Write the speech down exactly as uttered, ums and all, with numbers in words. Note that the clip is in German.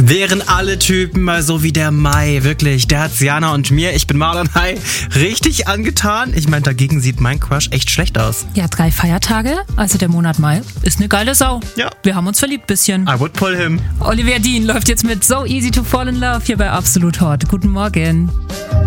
Wären alle Typen mal so wie der Mai, wirklich, der hat's Jana und mir, ich bin Marlon, hi, richtig angetan. Ich meine, dagegen sieht mein Crush echt schlecht aus. Ja, drei Feiertage, also der Monat Mai, ist eine geile Sau. Ja. Wir haben uns verliebt bisschen. I would pull him. Olivia Dean läuft jetzt mit So Easy to Fall in Love hier bei Absolut Hot. Guten Morgen.